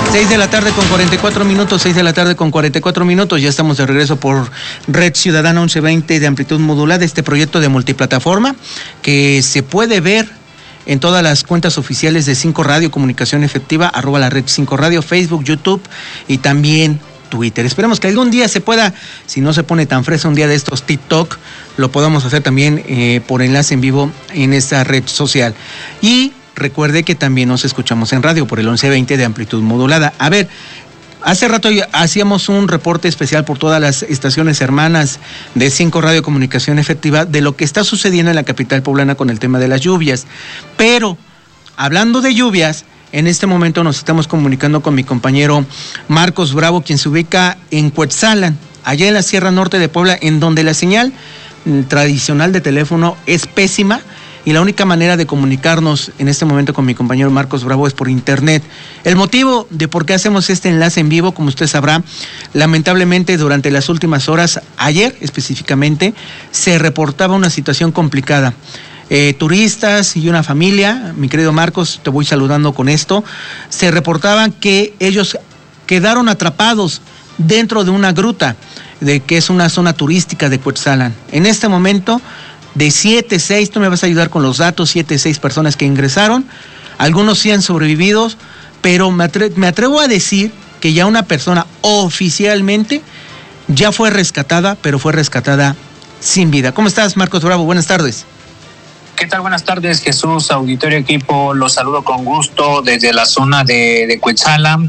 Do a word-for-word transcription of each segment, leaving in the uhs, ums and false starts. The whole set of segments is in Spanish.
seis de la tarde con cuarenta y cuatro minutos, seis de la tarde con cuarenta y cuatro minutos, ya estamos de regreso por Red Ciudadana once veinte de amplitud modulada, este proyecto de multiplataforma que se puede ver en todas las cuentas oficiales de cinco Radio, Comunicación Efectiva, arroba la red cinco Radio, Facebook, YouTube y también Twitter. Esperemos que algún día se pueda, si no se pone tan fresa un día de estos TikTok, lo podamos hacer también eh, por enlace en vivo en esta red social. Y recuerde que también nos escuchamos en radio por el once veinte de amplitud modulada. A ver, hace rato hacíamos un reporte especial por todas las estaciones hermanas de cinco Radio Comunicación Efectiva de lo que está sucediendo en la capital poblana con el tema de las lluvias. Pero, hablando de lluvias, en este momento nos estamos comunicando con mi compañero Marcos Bravo, quien se ubica en Cuetzalan, allá en la Sierra Norte de Puebla, en donde la señal tradicional de teléfono es pésima. Y la única manera de comunicarnos en este momento con mi compañero Marcos Bravo es por internet. El motivo de por qué hacemos este enlace en vivo, como usted sabrá, lamentablemente durante las últimas horas, ayer específicamente, se reportaba una situación complicada. Eh, turistas y una familia, mi querido Marcos, te voy saludando con esto, se reportaban que ellos quedaron atrapados dentro de una gruta, de que es una zona turística de Cuetzalan. En este momento, de siete, seis, tú me vas a ayudar con los datos, siete, seis personas que ingresaron, algunos sí han sobrevivido, pero me, atre- me atrevo a decir que ya una persona oficialmente ya fue rescatada, pero fue rescatada sin vida. ¿Cómo estás, Marcos Bravo? Buenas tardes. ¿Qué tal? Buenas tardes, Jesús, auditorio, equipo. Los saludo con gusto desde la zona de, de Cuetzalan,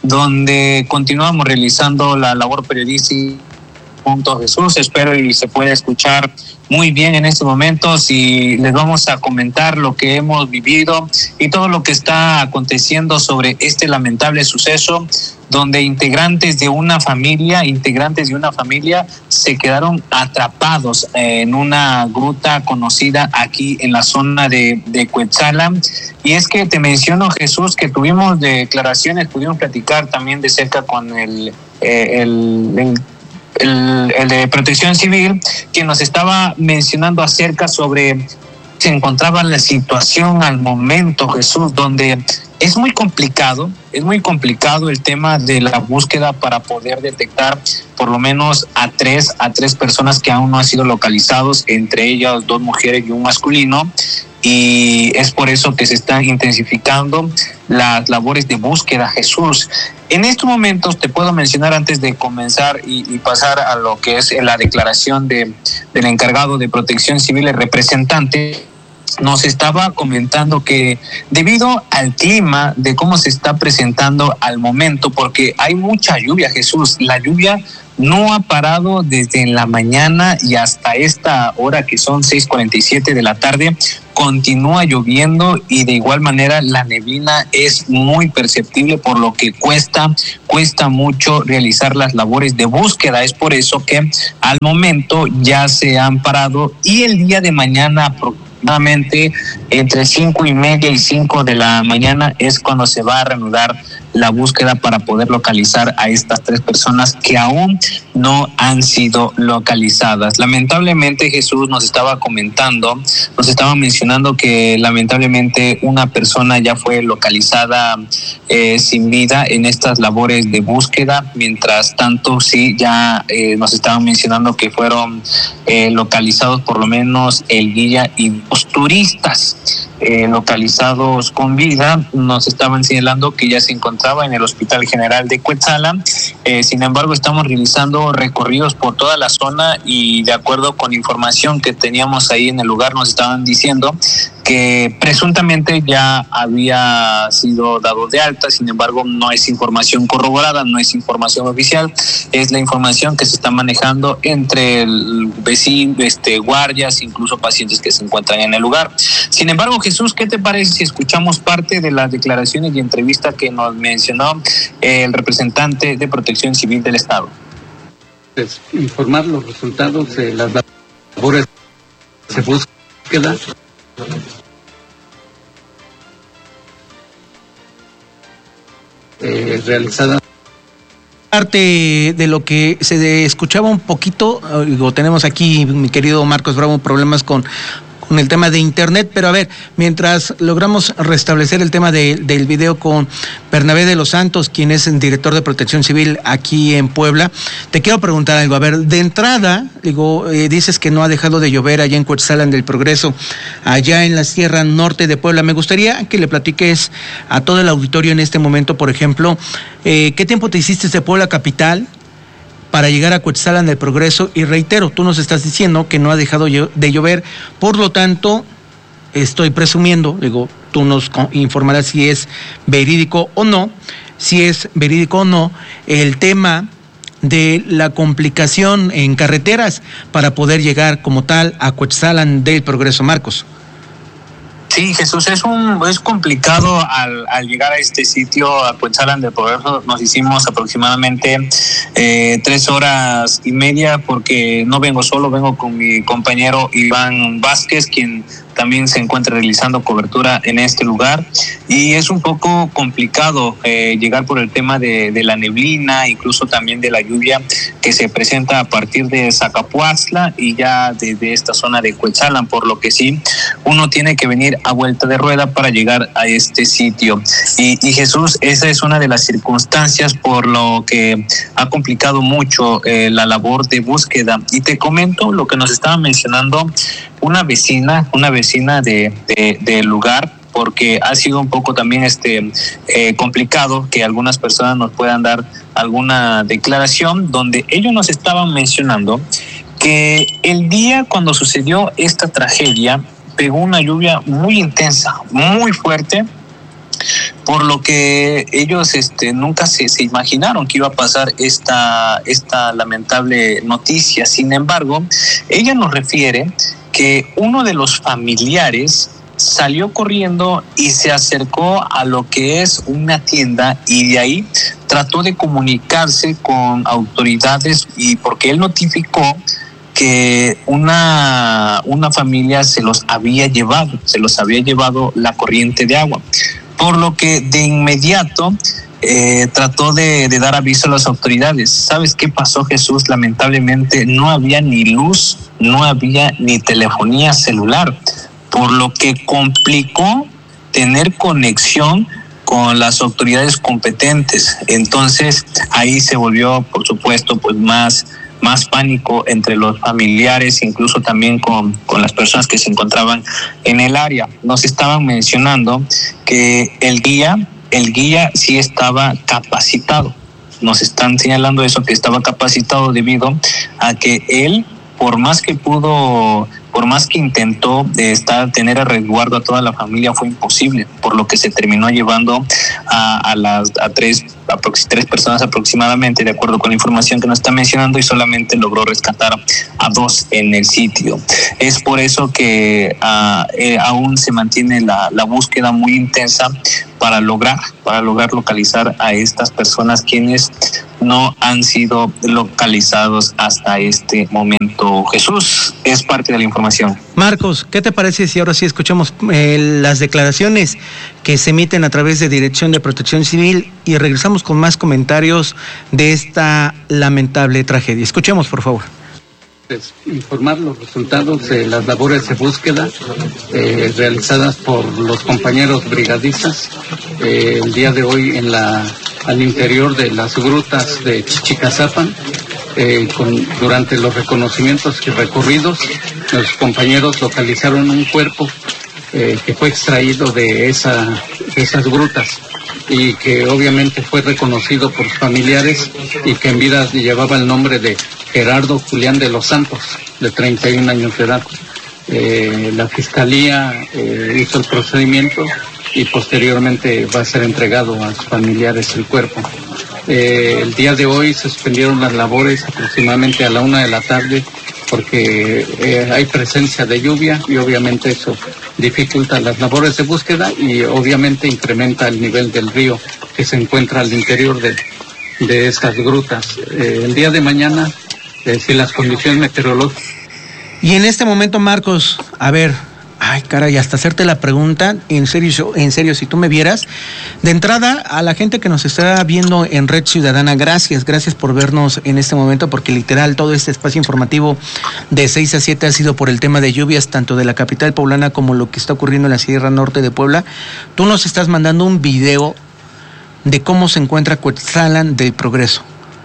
donde continuamos realizando la labor periodística junto a Jesús. Espero y se pueda escuchar muy bien en este momento. Si les vamos a comentar lo que hemos vivido y todo lo que está aconteciendo sobre este lamentable suceso, donde integrantes de una familia, integrantes de una familia se quedaron atrapados en una gruta conocida aquí en la zona de, de Cuetzalan. Y es que te menciono, Jesús, que tuvimos declaraciones, pudimos platicar también de cerca con el, eh, el, el El, el de Protección Civil, quien nos estaba mencionando acerca sobre se encontraba la situación al momento, Jesús, donde es muy complicado, es muy complicado el tema de la búsqueda para poder detectar por lo menos a tres, a tres personas que aún no han sido localizados, entre ellas dos mujeres y un masculino. Y es por eso que se están intensificando las labores de búsqueda, Jesús. En estos momentos te puedo mencionar, antes de comenzar y, y pasar a lo que es la declaración de, del encargado de Protección Civil, el representante, nos estaba comentando que debido al clima, de cómo se está presentando al momento, porque hay mucha lluvia, Jesús, la lluvia no ha parado desde la mañana y hasta esta hora, que son seis cuarenta y siete de la tarde, continúa lloviendo, y de igual manera la neblina es muy perceptible, por lo que cuesta, cuesta mucho realizar las labores de búsqueda. Es por eso que al momento ya se han parado, y el día de mañana aproximadamente entre cinco y media y cinco de la mañana es cuando se va a reanudar la búsqueda para poder localizar a estas tres personas que aún no han sido localizadas. Lamentablemente, Jesús nos estaba comentando, nos estaba mencionando que lamentablemente una persona ya fue localizada eh, sin vida en estas labores de búsqueda. Mientras tanto, sí, ya eh, nos estaban mencionando que fueron eh, localizados por lo menos el guía y dos turistas Eh, localizados con vida. Nos estaban señalando que ya se encontraba en el Hospital General de Cuetzalan. Eh, sin embargo, estamos realizando recorridos por toda la zona, y de acuerdo con información que teníamos ahí en el lugar, nos estaban diciendo que presuntamente ya había sido dado de alta. Sin embargo, no es información corroborada, no es información oficial, es la información que se está manejando entre el vecino, este, guardias, incluso pacientes que se encuentran en el lugar. Sin embargo, Jesús, ¿qué te parece si escuchamos parte de las declaraciones y entrevista que nos mencionó el representante de Protección Civil del Estado? Pues, informar los resultados de las labores de búsqueda. Eh, realizada. Parte de lo que se escuchaba un poquito, digo, tenemos aquí, mi querido Marcos Bravo, problemas con con el tema de internet, pero a ver, mientras logramos restablecer el tema de, del video con Bernabé de los Santos, quien es el director de Protección Civil aquí en Puebla, te quiero preguntar algo. A ver, de entrada, digo, eh, dices que no ha dejado de llover allá en Cuetzalan del Progreso, allá en la Sierra Norte de Puebla. Me gustaría que le platiques a todo el auditorio en este momento, por ejemplo, eh, ¿qué tiempo te hiciste de Puebla capital para llegar a Cuetzalan del Progreso? Y reitero, tú nos estás diciendo que no ha dejado de llover, por lo tanto, estoy presumiendo, digo, tú nos informarás si es verídico o no, si es verídico o no, el tema de la complicación en carreteras para poder llegar como tal a Cuetzalan del Progreso, Marcos. Sí, Jesús, es un es complicado al, al llegar a este sitio, a Cuetzalan del Progreso. Nos hicimos aproximadamente eh, tres horas y media, porque no vengo solo, vengo con mi compañero Iván Vázquez, quien también se encuentra realizando cobertura en este lugar, y es un poco complicado eh, llegar por el tema de, de la neblina, incluso también de la lluvia que se presenta a partir de Zacapuaxtla y ya desde esta zona de Cuetzalan, por lo que sí, uno tiene que venir a vuelta de rueda para llegar a este sitio. Y, y Jesús, esa es una de las circunstancias por lo que ha complicado mucho eh, la labor de búsqueda. Y te comento lo que nos estaba mencionando una vecina, una vecina de, de, del lugar, porque ha sido un poco también este eh, complicado que algunas personas nos puedan dar alguna declaración, donde ellos nos estaban mencionando que el día cuando sucedió esta tragedia pegó una lluvia muy intensa, muy fuerte, por lo que ellos este, nunca se, se imaginaron que iba a pasar esta, esta lamentable noticia. Sin embargo, ella nos refiere que uno de los familiares salió corriendo y se acercó a lo que es una tienda, y de ahí trató de comunicarse con autoridades, y porque él notificó que una, una familia se los había llevado, se los había llevado la corriente de agua, por lo que de inmediato eh, trató de, de dar aviso a las autoridades. ¿Sabes qué pasó, Jesús? Lamentablemente no había ni luz, no había ni telefonía celular, por lo que complicó tener conexión con las autoridades competentes. Entonces ahí se volvió, por supuesto, pues más más pánico entre los familiares, incluso también con, con las personas que se encontraban en el área. Nos estaban mencionando que el guía, el guía sí estaba capacitado. Nos están señalando eso, que estaba capacitado debido a que él, por más que pudo, por más que intentó de estar, tener a resguardo a toda la familia, fue imposible, por lo que se terminó llevando a, a las a tres, aprox, tres personas aproximadamente, de acuerdo con la información que nos está mencionando, y solamente logró rescatar a dos en el sitio. Es por eso que uh, eh, aún se mantiene la, la búsqueda muy intensa para lograr, para lograr localizar a estas personas, quienes no han sido localizados hasta este momento. Jesús, es parte de la información. Marcos, ¿qué te parece si ahora sí escuchamos eh, las declaraciones que se emiten a través de Dirección de Protección Civil y regresamos con más comentarios de esta lamentable tragedia? Escuchemos, por favor. Pues, informar los resultados de las labores de búsqueda eh, realizadas por los compañeros brigadistas eh, el día de hoy en la al interior de las grutas de Chichicazapan. Eh, con, durante los reconocimientos y recorridos, los compañeros localizaron un cuerpo eh, que fue extraído de, esa, de esas grutas, y que obviamente fue reconocido por sus familiares, y que en vida llevaba el nombre de Gerardo Julián de los Santos, de treinta y un años de edad. Eh, la Fiscalía eh, hizo el procedimiento y posteriormente va a ser entregado a sus familiares el cuerpo. Eh, el día de hoy se suspendieron las labores aproximadamente a la una de la tarde, porque eh, hay presencia de lluvia, y obviamente eso dificulta las labores de búsqueda, y obviamente incrementa el nivel del río que se encuentra al interior de, de estas grutas. Eh, el día de mañana, eh, si las condiciones meteorológicas... Y en este momento, Marcos, a ver, Ay, caray, hasta hacerte la pregunta, en serio, en serio, si tú me vieras, de entrada, a la gente que nos está viendo en Red Ciudadana, gracias, gracias por vernos en este momento, porque literal todo este espacio informativo de seis a siete ha sido por el tema de lluvias, tanto de la capital poblana como lo que está ocurriendo en la Sierra Norte de Puebla. Tú nos estás mandando un video de cómo se encuentra Cuetzalan del Progreso.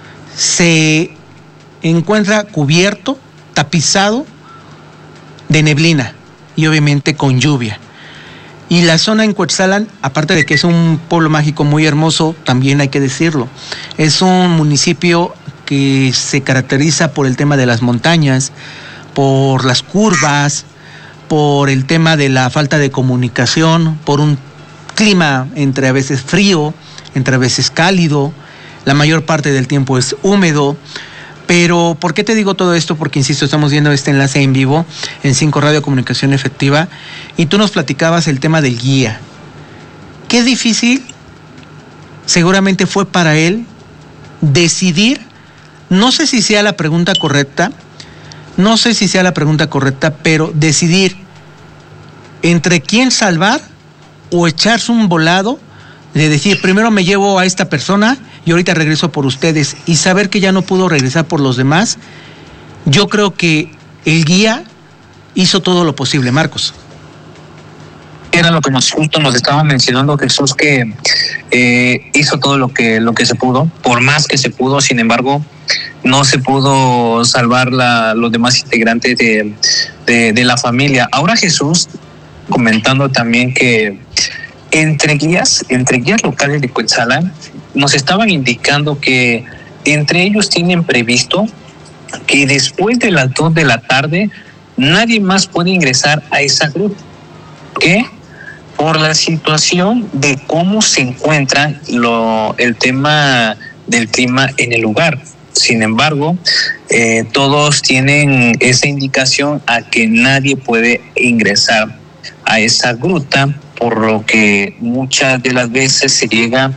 Se encuentra cubierto, tapizado de neblina y obviamente con lluvia. Y la zona en Cuetzalan, aparte de que es un pueblo mágico muy hermoso, también hay que decirlo, es un municipio que se caracteriza por el tema de las montañas, por las curvas, por el tema de la falta de comunicación, por un clima entre a veces frío, entre a veces cálido, la mayor parte del tiempo es húmedo. Pero, ¿por qué te digo todo esto? Porque, insisto, estamos viendo este enlace en vivo en cinco Radio Comunicación Efectiva y tú nos platicabas el tema del guía. Qué difícil seguramente fue para él decidir, no sé si sea la pregunta correcta, no sé si sea la pregunta correcta, pero decidir entre quién salvar o echarse un volado de decir, primero me llevo a esta persona y ahorita regreso por ustedes, y saber que ya no pudo regresar por los demás. Yo creo que el guía hizo todo lo posible, Marcos. Era lo que nos justo nos estaba mencionando Jesús, que eh, hizo todo lo que lo que se pudo, por más que se pudo. Sin embargo, no se pudo salvar la, los demás integrantes de, de, de la familia. Ahora Jesús comentando también que entre guías, entre guías locales de Cuetzalan, nos estaban indicando que entre ellos tienen previsto que después de las dos de la tarde nadie más puede ingresar a esa gruta. ¿Por qué? Por la situación de cómo se encuentra lo, el tema del clima en el lugar. Sin embargo, eh, todos tienen esa indicación a que nadie puede ingresar a esa gruta, por lo que muchas de las veces se llega.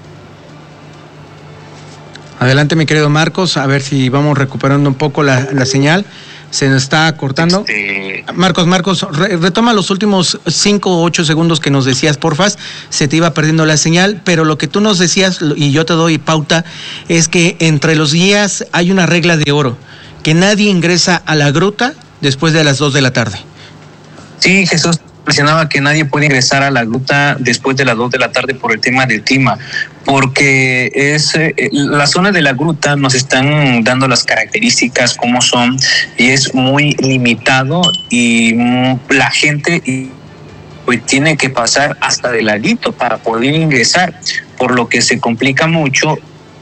Adelante, mi querido Marcos, a ver si vamos recuperando un poco la, la señal. Se nos está cortando. Este... Marcos, Marcos, re, retoma los últimos cinco o ocho segundos que nos decías, porfas. Se te iba perdiendo la señal, pero lo que tú nos decías, y yo te doy pauta, es que entre los guías hay una regla de oro, que nadie ingresa a la gruta después de las dos de la tarde. Sí, Jesús mencionaba que nadie puede ingresar a la gruta después de las dos de la tarde por el tema del clima, porque es eh, la zona de la gruta nos están dando las características como son, y es muy limitado, y mm, la gente y, pues tiene que pasar hasta de ladito para poder ingresar, por lo que se complica mucho.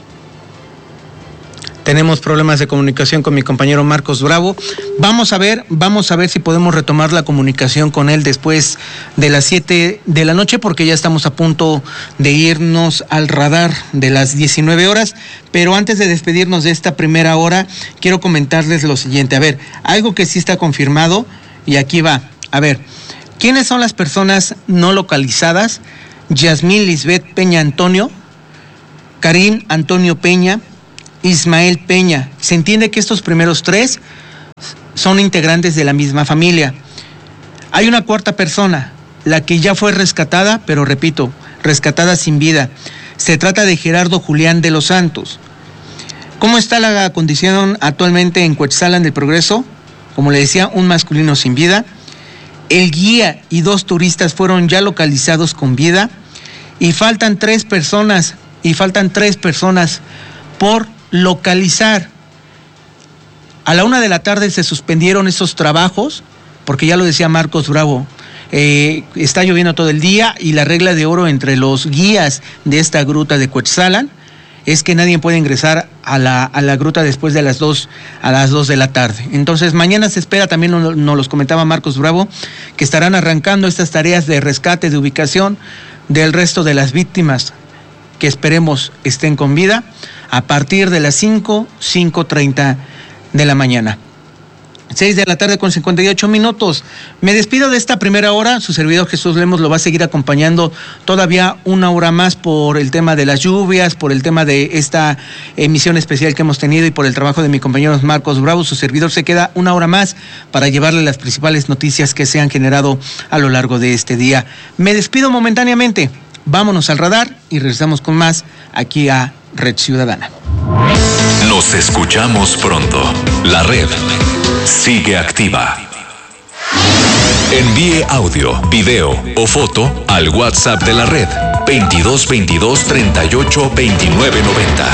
Tenemos problemas de comunicación con mi compañero Marcos Bravo. Vamos a ver, vamos a ver si podemos retomar la comunicación con él después de las siete de la noche, porque ya estamos a punto de irnos al radar de las diecinueve horas. Pero antes de despedirnos de esta primera hora, quiero comentarles lo siguiente. A ver, algo que sí está confirmado, y aquí va. A ver, ¿quiénes son las personas no localizadas? Yasmín Lisbeth Peña Antonio, Karim Antonio Peña, Ismael Peña. Se entiende que estos primeros tres son integrantes de la misma familia. Hay una cuarta persona, la que ya fue rescatada, pero repito, rescatada sin vida. Se trata de Gerardo Julián de los Santos. ¿Cómo está la condición actualmente en Cuetzalan del Progreso? Como le decía, un masculino sin vida. El guía y dos turistas fueron ya localizados con vida. Y faltan tres personas, y faltan tres personas por localizar. A la una de la tarde se suspendieron esos trabajos, porque ya lo decía Marcos Bravo, eh, está lloviendo todo el día, y la regla de oro entre los guías de esta gruta de Cuetzalan es que nadie puede ingresar a la, a la gruta después de las dos, a las dos de la tarde. Entonces mañana se espera, también nos, nos los comentaba Marcos Bravo, que estarán arrancando estas tareas de rescate, de ubicación del resto de las víctimas, que esperemos estén con vida, a partir de las cinco, cinco treinta de la mañana. seis de la tarde con cincuenta y ocho minutos. Me despido de esta primera hora. Su servidor Jesús Lemos lo va a seguir acompañando todavía una hora más por el tema de las lluvias, por el tema de esta emisión especial que hemos tenido y por el trabajo de mi compañero Marcos Bravo. Su servidor se queda una hora más para llevarle las principales noticias que se han generado a lo largo de este día. Me despido momentáneamente. Vámonos al radar y regresamos con más aquí a Red Ciudadana. Nos escuchamos pronto. La red sigue activa. Envíe audio, video o foto al WhatsApp de la red veintidós veintidós treinta y ocho veintinueve noventa.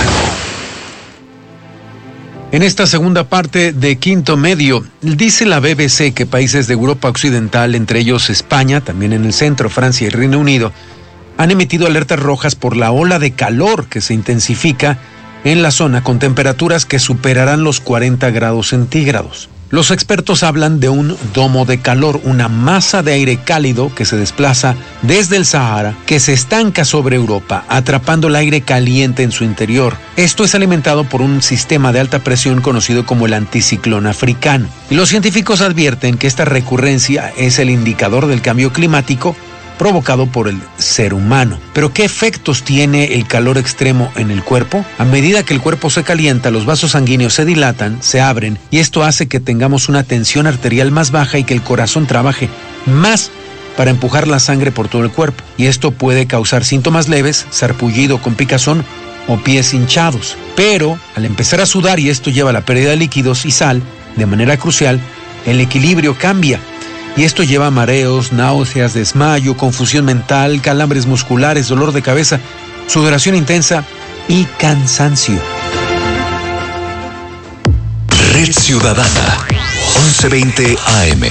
En esta segunda parte de Quinto Medio, dice la B B C que países de Europa Occidental, entre ellos España, también en el centro, Francia y Reino Unido, han emitido alertas rojas por la ola de calor que se intensifica en la zona con temperaturas que superarán los cuarenta grados centígrados. Los expertos hablan de un domo de calor, una masa de aire cálido que se desplaza desde el Sahara, que se estanca sobre Europa, atrapando el aire caliente en su interior. Esto es alimentado por un sistema de alta presión conocido como el anticiclón africano. Y los científicos advierten que esta recurrencia es el indicador del cambio climático provocado por el ser humano. ¿Pero qué efectos tiene el calor extremo en el cuerpo? A medida que el cuerpo se calienta, los vasos sanguíneos se dilatan, se abren, y esto hace que tengamos una tensión arterial más baja y que el corazón trabaje más para empujar la sangre por todo el cuerpo. Y esto puede causar síntomas leves, sarpullido con picazón o pies hinchados. Pero al empezar a sudar, y esto lleva a la pérdida de líquidos y sal, de manera crucial, el equilibrio cambia. Y esto lleva a mareos, náuseas, desmayo, confusión mental, calambres musculares, dolor de cabeza, sudoración intensa y cansancio. Red Ciudadana, once veinte A M.